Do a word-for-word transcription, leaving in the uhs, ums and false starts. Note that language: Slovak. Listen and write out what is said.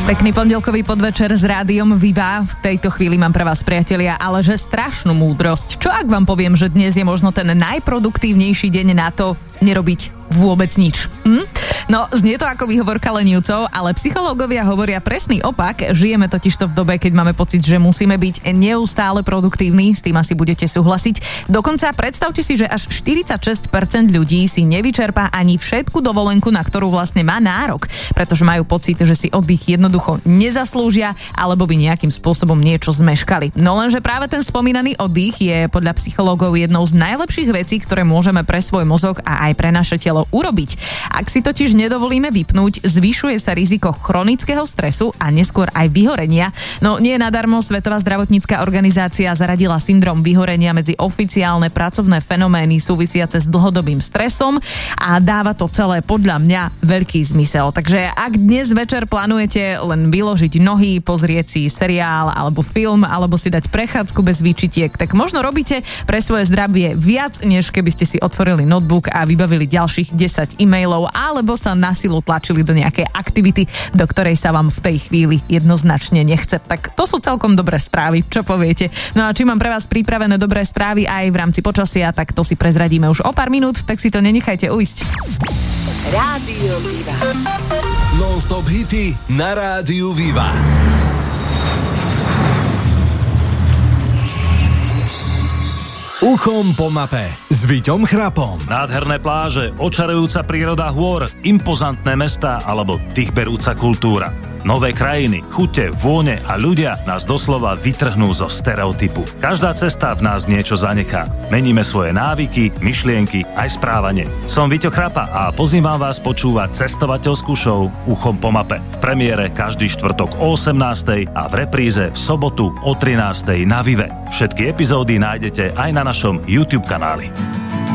Pekný pondelkový podvečer s rádiom Viva. V tejto chvíli mám pre vás, priatelia, ale že strašnú múdrosť. Čo ak vám poviem, že dnes je možno ten najproduktívnejší deň na to nerobiť vôbec nič. Hm? No, znie to ako výhovorka lenivcov, ale psychológovia hovoria presný opak. Žijeme totižto v dobe, keď máme pocit, že musíme byť neustále produktívni, s tým asi budete súhlasiť. Dokonca predstavte si, že až štyridsaťšesť percent ľudí si nevyčerpá ani všetku dovolenku, na ktorú vlastne má nárok, pretože majú pocit, že si oddych jednoducho nezaslúžia alebo by nejakým spôsobom niečo zmeškali. No lenže práve ten spomínaný oddych je podľa psychológov jednou z najlepších vecí, ktoré môžeme pre svoj mozog a aj pre naše telo urobiť. Ak si totiž nedovolíme vypnúť, zvyšuje sa riziko chronického stresu a neskôr aj vyhorenia. No nie nadarmo Svetová zdravotnícka organizácia zaradila syndrom vyhorenia medzi oficiálne pracovné fenomény súvisiace s dlhodobým stresom a dáva to celé podľa mňa veľký zmysel. Takže ak dnes večer plánujete len vyložiť nohy, pozrieť si seriál alebo film alebo si dať prechádzku bez výčitiek, tak možno robíte pre svoje zdravie viac, než keby ste si otvorili notebook a vybavili ďalších desať e-mailov alebo sa na silu tlačili do nejakej aktivity, do ktorej sa vám v tej chvíli jednoznačne nechce. Tak to sú celkom dobré správy, čo poviete? No a či mám pre vás pripravené dobré správy aj v rámci počasia, tak to si prezradíme už o pár minút, tak si to nenechajte ujsť. Rádio Viva. Non-stop hity na Rádiu Viva. Uchom po mape s Víťom Chrapom. Nádherné pláže, očarujúca príroda hôr, impozantné mestá alebo dýchberúca kultúra. Nové krajiny, chute, vône a ľudia nás doslova vytrhnú zo stereotypu. Každá cesta v nás niečo zanechá. Meníme svoje návyky, myšlienky aj správanie. Som Víťo Chrapa a pozývam vás počúvať cestovateľskú show Uchom po mape. V premiére každý štvrtok o osemnástej a v repríze v sobotu o trinástej na Vive. Všetky epizódy nájdete aj na našom YouTube kanáli.